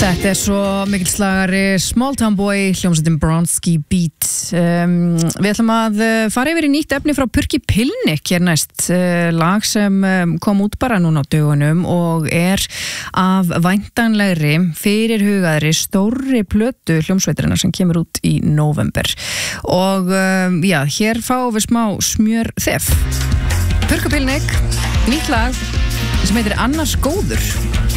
Þetta svo mikill slagari Small Town Boy, hljómsveitin Bronski Beat. Við ætlum að fara yfir í nýtt efni frá Purki Pilnik hér næst, lag sem kom út bara núna á dögunum og af væntanlegri fyrirhugaðri stórri plötu hljómsveitarinnar sem kemur út í nóvember. Og já, hér fáum við smá smjörþef. Purki Pilnik, nýtt lag sem heitir Annars góður.